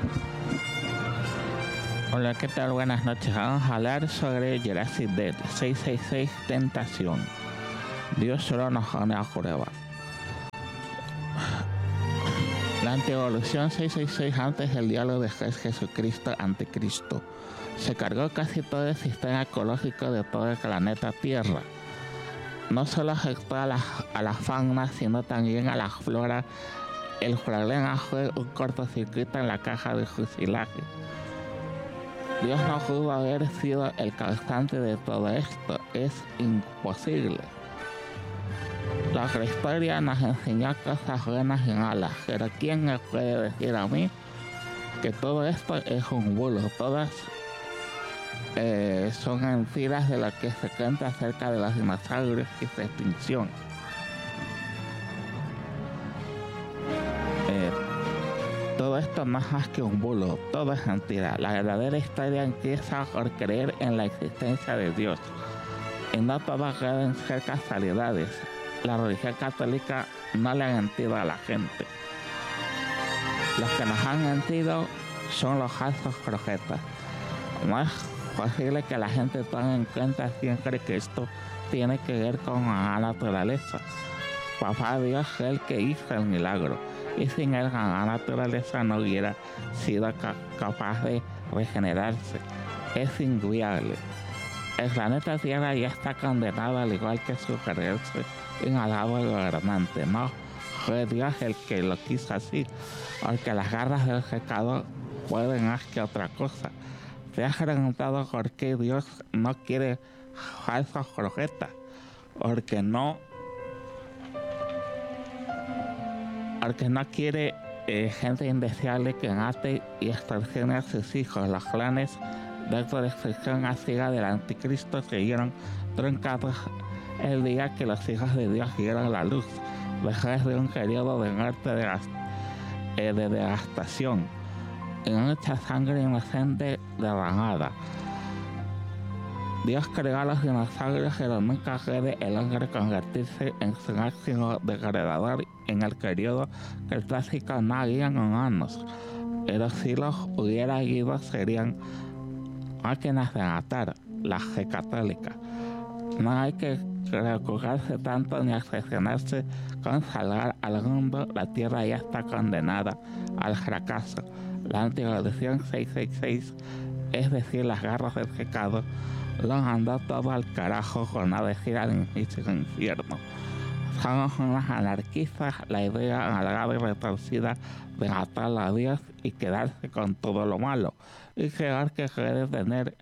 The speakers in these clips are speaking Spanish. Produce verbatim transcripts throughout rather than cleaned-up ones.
Hola, ¿qué tal? Buenas noches. Vamos a hablar sobre Jurassic Dead seiscientos sesenta y seis Tentación. Dios solo nos pone a prueba. La antievolución seiscientos sesenta y seis antes del diálogo de Jesucristo ante Cristo. Se cargó casi todo el sistema ecológico de todo el planeta Tierra. No solo afectó a la, a la fauna, sino también a la flora. El problema fue un cortocircuito en la caja de fusilaje. Dios no pudo haber sido el causante de todo esto. Es imposible. La prehistoria nos enseñó cosas buenas y malas, pero ¿quién me puede decir a mí que todo esto es un bulo? Todas eh, son mentiras de lo que se cuenta acerca de los dinosaurios y su extinción. Eh, todo esto no es más que un bulo, todo es mentira. La verdadera historia empieza por creer en la existencia de Dios. Y no todas deben ser casualidades. La religión católica no le ha mentido a la gente. Los que nos han mentido son los falsos profetas. No es posible que la gente tome en cuenta siempre que esto tiene que ver con la naturaleza. Papá Dios es el que hizo el milagro, y sin él la naturaleza no hubiera sido ca- capaz de regenerarse. Es inviable. El planeta Tierra ya está condenado al igual que su perverso y malvado gobernante. No fue Dios el que lo quiso así, porque las garras del pecado pueden más que otra cosa. ¿Te has preguntado por qué Dios no quiere falsos profetas? Porque no, porque no quiere eh, gente indeseable que mate y extorsione a sus hijos. Los planes de destrucción masiva del anticristo se vieron truncados el día que los hijos de Dios vieron la luz, después de un periodo de muerte de, eh, de devastación y mucha sangre inocente derramada. Dios creó a los dinosaurios, pero nunca puede el hombre convertirse en su máximo depredador. En el periodo Cretácico no habían humanos, pero si los hubiera habido serían máquinas de matar, la fe católica. No hay que preocuparse tanto ni obsesionarse con salvar al mundo. La tierra ya está condenada al fracaso. La antievolución seiscientos sesenta y seis, es decir, las garras del pecado, lo mandó todo al carajo, por no decir al mismísimo infierno. Somos unos anarquistas. La idea alargada y retorcida de matar a Dios y quedarse con todo lo malo y creer que puede tener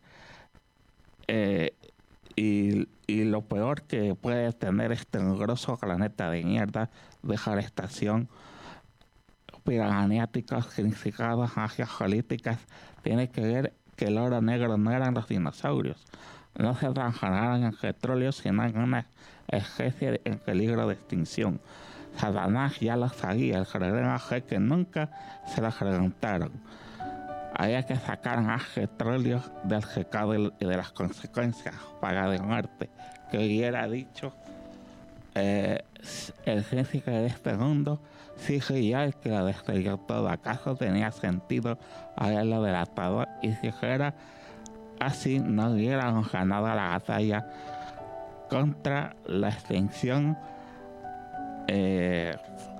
eh, y, y lo peor que puede tener este grosso planeta de mierda, deforestación, piramaniáticos, significados, magias políticas. Tiene que ver que el oro negro no eran los dinosaurios, no se transformaron en petróleo, sino en una especie en peligro de extinción. Satanás ya lo sabía, el problema fue que nunca se lo preguntaron. Había que sacar más petróleo del pecado y de las consecuencias para de muerte que hubiera dicho eh, el príncipe de este mundo. Sí, soy yo el que lo destruyó todo. ¿Acaso tenía sentido haberlo delatado? Y si fuera así, no hubiéramos ganado la batalla contra la extinción eh,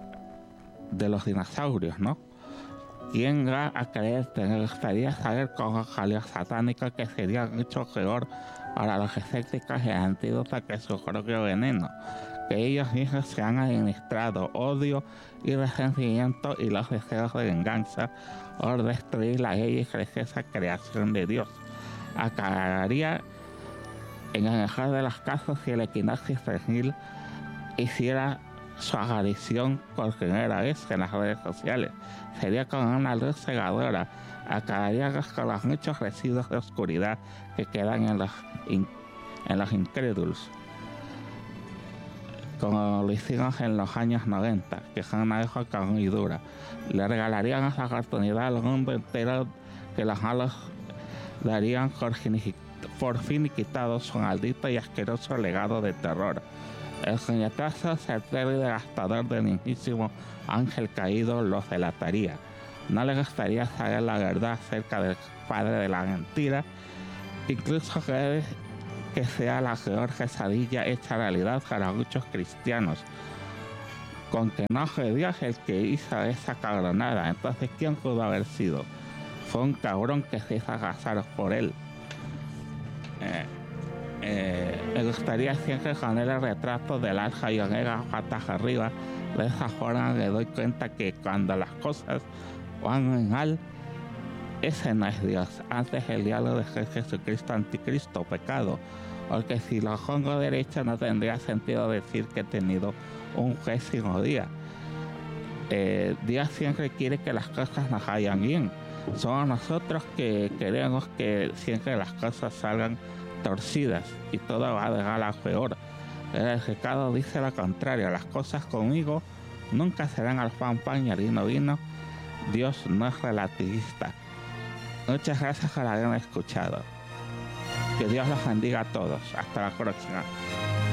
de los dinosaurios, ¿no? ¿Quién va a creer? Me gustaría saber cómo salió satánico, que sería mucho peor para los escépticos el antídoto que su propio veneno, que ellos mismos se han administrado odio y resentimiento y los deseos de venganza por destruir la bella y preciosa creación de Dios. Acabaría en el mejor de los casos si el equinoccio tres mil hiciera su aparición por primera vez en las redes sociales. Sería como una luz cegadora. Acabaría con los muchos residuos de oscuridad que quedan en los, in, en los incrédulos, como lo hicimos en los años noventa, que son una época muy dura. Le regalarían esa oportunidad al mundo entero, que los malos darían por, por finiquitado su maldito y asqueroso legado de terror. El puñetazo certero y devastador del mismísimo ángel caído los delataría. no le gustaría saber la verdad acerca del padre de la mentira, incluso cree que sea la peor pesadilla hecha realidad para muchos cristianos. Con que no fue Dios el que hizo esa cabronada, entonces ¿quién pudo haber sido? Fue un cabrón que se hizo agazar por él. Eh, eh, me gustaría siempre poner el retrato del alfa y omega patas arriba. De esa forma me doy cuenta que cuando las cosas van muy mal, ese no es Dios. Antes el diálogo de Jesucristo anticristo, pecado. Porque si lo pongo derecho no tendría sentido decir que he tenido un pésimo día. Eh, Dios siempre quiere que las cosas nos vayan bien. Somos nosotros que queremos que siempre las cosas salgan torcidas y todo va de mal a peor. Pero el pecado dice lo contrario. Las cosas conmigo nunca serán al pan pan y al vino vino. Dios no es relativista. Muchas gracias por haberme escuchado. Que Dios los bendiga a todos. Hasta la próxima.